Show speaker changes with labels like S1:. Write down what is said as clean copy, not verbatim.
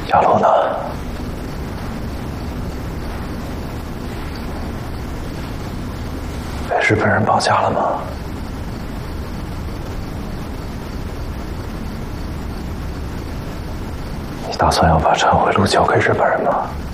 S1: 亚罗呢？被日本人绑架了吗？你打算要把忏悔录交给日本人吗？